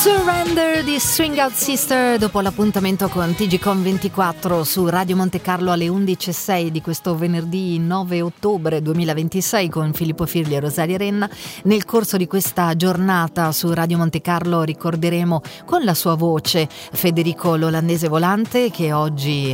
Surrender di Swing Out Sister dopo l'appuntamento con TGcom 24 su Radio Monte Carlo alle 11.06 di questo venerdì 9 ottobre 2026 con Filippo Firli e Rosaria Renna. Nel corso di questa giornata su Radio Monte Carlo ricorderemo con la sua voce Federico l'olandese volante, che oggi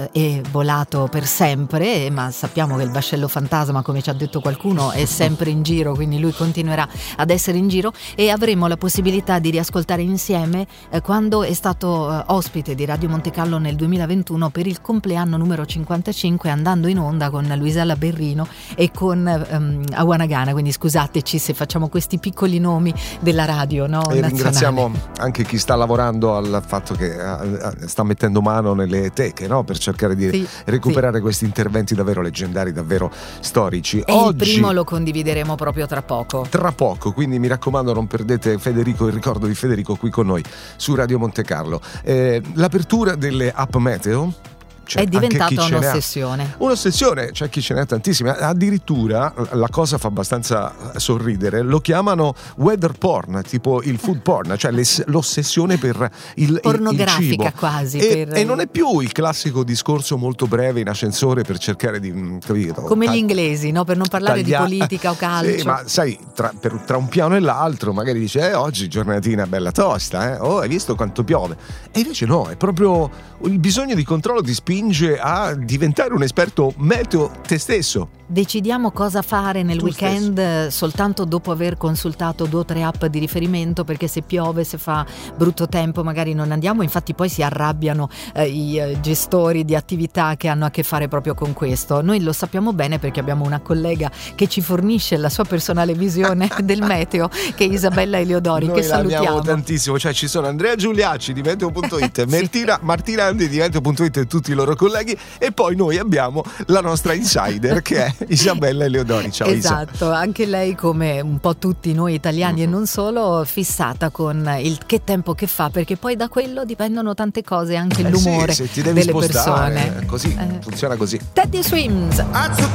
è volato per sempre, ma sappiamo che il vascello fantasma, come ci ha detto qualcuno, è sempre in giro, quindi lui continuerà ad essere in giro, e avremo la possibilità di riascoltare insieme quando è stato ospite di Radio Monte Carlo nel 2021 per il compleanno numero 55, andando in onda con Luisella Berrino e con Awanagana. Quindi scusateci se facciamo questi piccoli nomi della radio, no? E ringraziamo anche chi sta lavorando al fatto che sta mettendo mano nelle teche, no? Per cercare di recuperare questi interventi davvero leggendari, davvero storici. E oggi il primo lo condivideremo proprio tra poco, quindi mi raccomando non perdete Federico, il ricordo di Federico qui con noi su Radio Monte Carlo. L'apertura delle app meteo è diventata un'ossessione. C'è chi ce ne ha tantissime, addirittura la cosa fa abbastanza sorridere, lo chiamano weather porn, tipo il food porn, cioè l'ossessione per il pornografica il cibo. quasi e non è più il classico discorso molto breve in ascensore per cercare di capito, come gli inglesi, no? Per non parlare di politica o calcio. Sì, ma sai, tra un piano e l'altro magari dice oggi giornatina bella tosta, hai visto quanto piove? E invece no, è proprio il bisogno di controllo ti spinge a diventare un esperto meteo te stesso. Decidiamo cosa fare nel weekend soltanto dopo aver consultato 2 o 3 app di riferimento, perché se piove, se fa brutto tempo magari non andiamo. Infatti poi si arrabbiano i gestori di attività che hanno a che fare proprio con questo. Noi lo sappiamo bene perché abbiamo una collega che ci fornisce la sua personale visione del meteo, che è Isabella Eleodori. Noi che salutiamo. Amiamo tantissimo, cioè ci sono Andrea Giuliacci di Meteo.it, Martina Andi di Meteo.it e tutti i loro colleghi, e poi noi abbiamo la nostra insider che è Isabella Eleodori. Ciao. Esatto, Isa. Anche lei, come un po' tutti noi italiani e non solo, fissata con il che tempo che fa, perché poi da quello dipendono tante cose, anche l'umore se ti devi delle spostare, persone. Così funziona così. Teddy Swims.